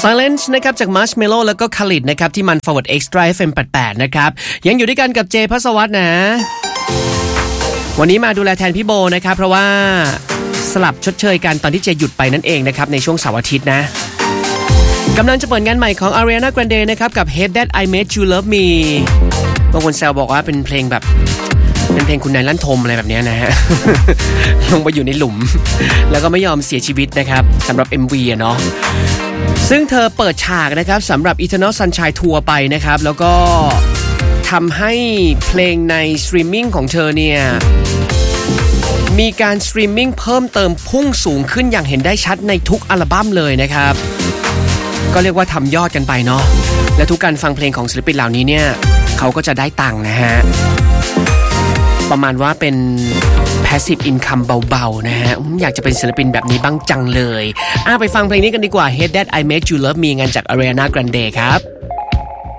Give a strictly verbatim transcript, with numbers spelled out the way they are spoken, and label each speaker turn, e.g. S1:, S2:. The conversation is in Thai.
S1: Silence นะครับจาก Marshmello แล้วก็ Khalid นะครับที่มัน Forward Extra เอฟ เอ็ม แปดสิบแปดนะครับยังอยู่ด้วยกันกับเจภัสวัฒน์นะวันนี้มาดูแลแทนพี่โบนะครับเพราะว่าสลับชดเชยกันตอนที่เจหยุดไปนั่นเองนะครับในช่วงเสาร์อาทิตย์นะกำลังจะเปิดงานใหม่ของ Ariana Grande นะครับกับ Hate That I Made You Love Me บางคนแซวบอกว่าเป็นเพลงแบบเป็นเพลงคุณนายลั่นทมอะไรแบบนี้นะฮะ ลงไปอยู่ในหลุมแล้วก็ไม่ยอมเสียชีวิตนะครับสำหรับ เอ็ม วี อ่ะเนาะซึ่งเธอเปิดฉากนะครับสำหรับ Eternal Sunshine Tour ไปนะครับแล้วก็ทำให้เพลงในสตรีมมิ่งของเธอเนี่ยมีการสตรีมมิ่งเพิ่มเติมพุ่งสูงขึ้นอย่างเห็นได้ชัดในทุกอัลบั้มเลยนะครับก็เรียกว่าทำยอดกันไปเนาะและทุกการฟังเพลงของศิลปินเหล่านี้เนี่ยเขาก็จะได้ตังค์นะฮะประมาณว่าเป็น passive income เบาๆนะฮะอยากจะเป็นศิลปินแบบนี้บ้างจังเลยอ่ะไปฟังเพลงนี้กันดีกว่า Hate That I Made You Love Me งานจาก Ariana Grande ครับ